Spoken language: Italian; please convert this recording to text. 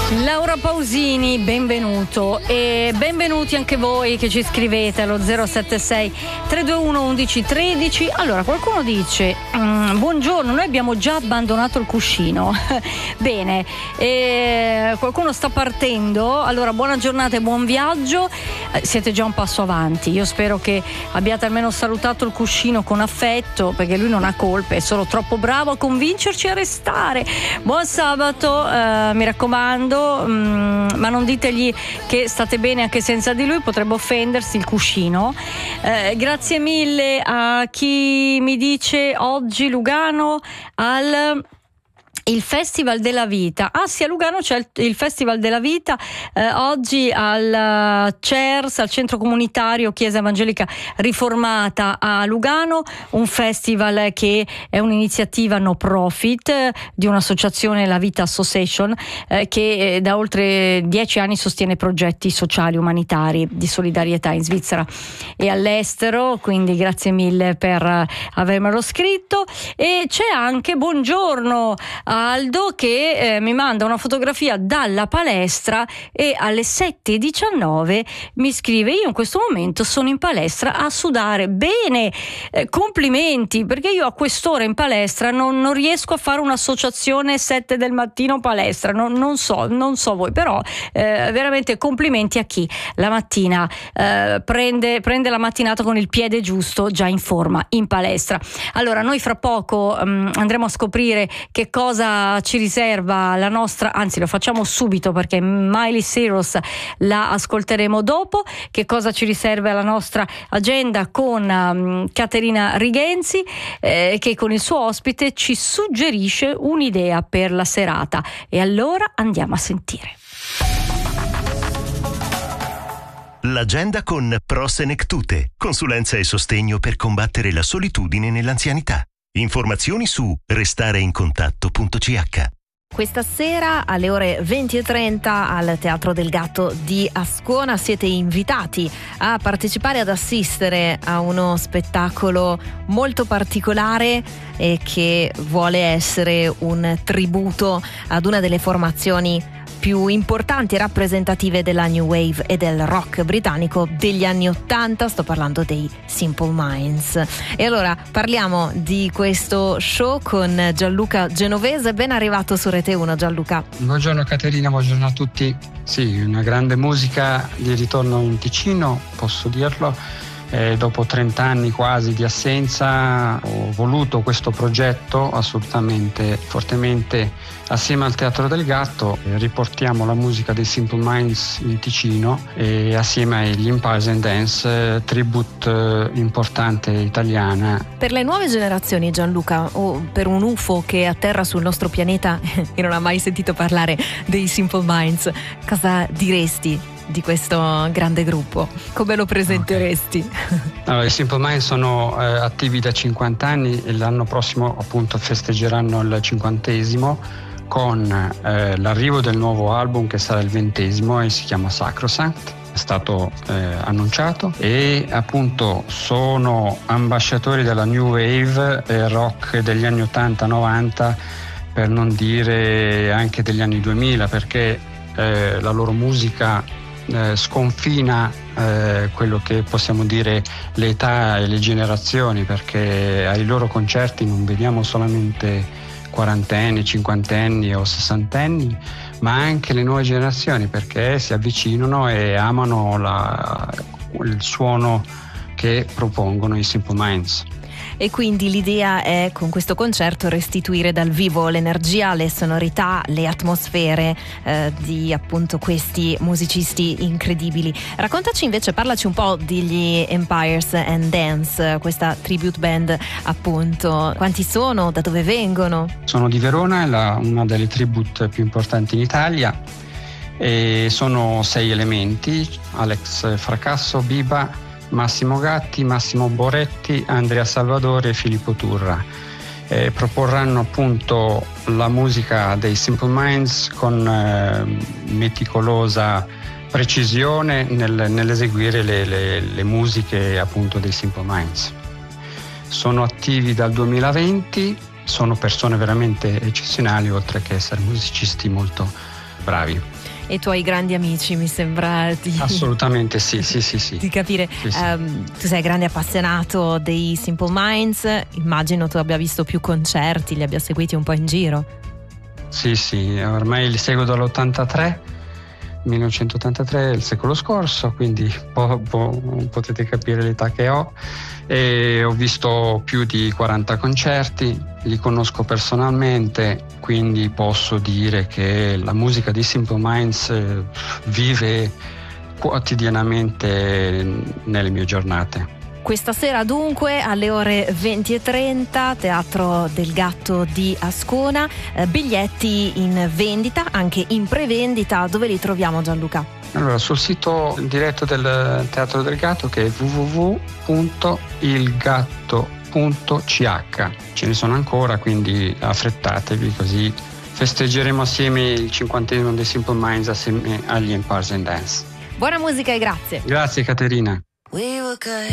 Laura Pausini, benvenuto e benvenuti anche voi che ci scrivete allo 076 321 1113. Allora, qualcuno dice buongiorno, noi abbiamo già abbandonato il cuscino. Bene, qualcuno sta partendo, allora buona giornata e buon viaggio. Siete già un passo avanti, io spero che abbiate almeno salutato il cuscino con affetto, perché lui non ha colpe, è solo troppo bravo a convincerci a restare. Buon sabato, mi raccomando, ma non ditegli che state bene anche senza di lui, potrebbe offendersi il cuscino. Grazie mille a chi mi dice oggi Lugano il Festival della Vita. Ah sì, a Lugano c'è il Festival della Vita, oggi al CERS, al Centro Comunitario Chiesa Evangelica Riformata a Lugano, un festival che è un'iniziativa no profit di un'associazione, la Vita Association, che da oltre 10 anni sostiene progetti sociali umanitari di solidarietà in Svizzera e all'estero, quindi grazie mille per avermelo scritto. E c'è anche buongiorno Aldo che mi manda una fotografia dalla palestra e alle 7:19 mi scrive: io in questo momento sono in palestra a sudare. Bene, complimenti, perché io a quest'ora in palestra non riesco a fare un'associazione 7 del mattino palestra, non so voi, però veramente complimenti a chi la mattina prende la mattinata con il piede giusto, già in forma in palestra. Allora, noi fra poco andremo a scoprire che cosa ci riserva la nostra, anzi lo facciamo subito perché Miley Cyrus la ascolteremo dopo, che cosa ci riserva la nostra agenda con Caterina Rigenzi, che con il suo ospite ci suggerisce un'idea per la serata. E allora andiamo a sentire. L'agenda con Pro Senectute, consulenza e sostegno per combattere la solitudine nell'anzianità. Informazioni su restareincontatto.ch. Questa sera alle ore 20:30 al Teatro del Gatto di Ascona siete invitati a partecipare, ad assistere a uno spettacolo molto particolare e che vuole essere un tributo ad una delle formazioni più importanti e rappresentative della New Wave e del rock britannico degli anni '80, sto parlando dei Simple Minds. E allora parliamo di questo show con Gianluca Genovese. Ben arrivato su Rete 1, Gianluca. Buongiorno Caterina, buongiorno a tutti. Sì, una grande musica di ritorno in Ticino, posso dirlo. Dopo 30 anni quasi di assenza ho voluto questo progetto assolutamente fortemente assieme al Teatro del Gatto. Riportiamo la musica dei Simple Minds in Ticino e assieme agli Empires and Dance, tribute importante italiana. Per le nuove generazioni, Gianluca, o per un UFO che atterra sul nostro pianeta e non ha mai sentito parlare dei Simple Minds, cosa diresti di questo grande gruppo? Come lo presenteresti? Okay. Allora, i Simple Minds sono attivi da 50 anni e l'anno prossimo appunto festeggeranno il 50° con l'arrivo del nuovo album che sarà il 20° e si chiama Sacrosanct. È stato annunciato e appunto sono ambasciatori della New Wave rock degli anni 80-90, per non dire anche degli anni 2000, perché la loro musica sconfina quello che possiamo dire le età e le generazioni, perché ai loro concerti non vediamo solamente quarantenni, cinquantenni o sessantenni, ma anche le nuove generazioni, perché si avvicinano e amano il suono che propongono i Simple Minds. E quindi l'idea è, con questo concerto, restituire dal vivo l'energia, le sonorità, le atmosfere di appunto questi musicisti incredibili. Raccontaci invece, parlaci un po' degli Empires and Dance, questa tribute band appunto. Quanti sono? Da dove vengono? Sono di Verona, è una delle tribute più importanti in Italia e sono 6 elementi: Alex Fracasso, Biba, Massimo Gatti, Massimo Boretti, Andrea Salvadori e Filippo Turra. Proporranno appunto la musica dei Simple Minds con meticolosa precisione nell'eseguire le musiche appunto dei Simple Minds. Sono attivi dal 2020, sono persone veramente eccezionali, oltre che essere musicisti molto bravi. E i tuoi grandi amici, mi sembra Assolutamente sì. di capire. Sì. Tu sei grande appassionato dei Simple Minds, immagino tu abbia visto più concerti, li abbia seguiti un po' in giro. Sì, ormai li seguo dall'83, 1983, il secolo scorso, quindi potete capire l'età che ho, e ho visto più di 40 concerti, li conosco personalmente, quindi posso dire che la musica di Simple Minds vive quotidianamente nelle mie giornate. Questa sera dunque alle ore 20:30, Teatro del Gatto di Ascona, biglietti in vendita, anche in prevendita. Dove li troviamo, Gianluca? Allora, sul sito diretto del Teatro del Gatto, che è www.ilgatto.ch. Ce ne sono ancora, quindi affrettatevi, così festeggeremo assieme il 50° dei Simple Minds assieme agli Empires and Dance. Buona musica e grazie. Grazie Caterina. We were good.